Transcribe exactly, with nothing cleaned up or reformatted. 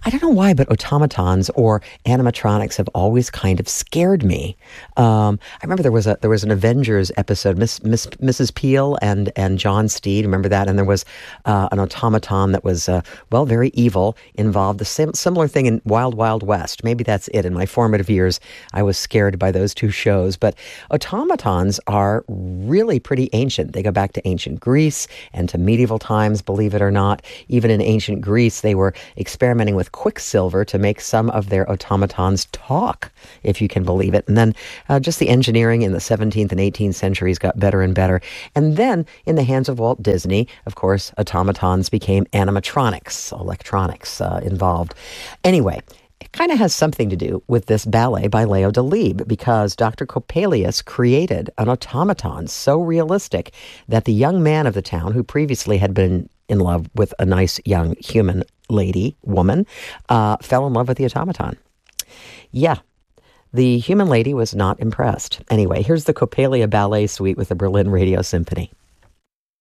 I don't know why, but automatons or animatronics have always kind of scared me. Um, I remember there was a there was an Avengers episode, Miss, Miss Missus Peel and and John Steed. Remember that? And there was uh, an automaton that was uh, well, very evil. Involved the same similar thing in Wild Wild West. Maybe that's it. In my formative years, I was scared by those two shows. But automatons are really pretty ancient. They go back to ancient Greece and to medieval times. Believe it or not, even in ancient Greece, they were experimenting with quicksilver to make some of their automatons talk, if you can believe it. And then uh, just the engineering in the seventeenth and eighteenth centuries got better and better. And then in the hands of Walt Disney, of course, automatons became animatronics, electronics uh, involved. Anyway, it kind of has something to do with this ballet by Leo Delibes, because Doctor Coppelius created an automaton so realistic that the young man of the town, who previously had been in love with a nice young human lady, woman, uh, fell in love with the automaton. Yeah, the human lady was not impressed. Anyway, here's the Coppelia Ballet Suite with the Berlin Radio Symphony.